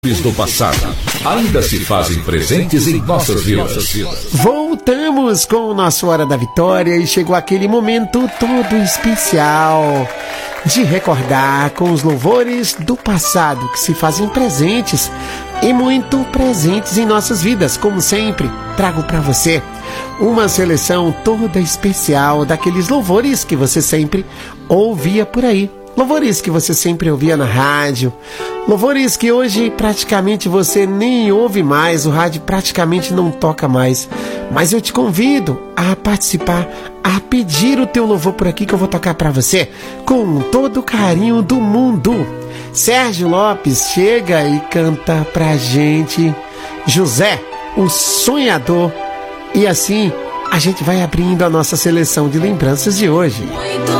Do passado ainda se fazem presentes em nossas vidas. Voltamos com o nosso Hora da Vitória e chegou aquele momento todo especial de recordar com os louvores do passado que se fazem presentes e muito presentes em nossas vidas. Como sempre, trago para você uma seleção toda especial daqueles louvores que você sempre ouvia por aí. Louvores que você sempre ouvia na rádio, louvores que hoje praticamente você nem ouve mais, o rádio praticamente não toca mais. Mas eu te convido a participar, a pedir o teu louvor por aqui que eu vou tocar para você com todo o carinho do mundo. Sérgio Lopes chega e canta pra gente José, o Sonhador. E assim a gente vai abrindo a nossa seleção de lembranças de hoje.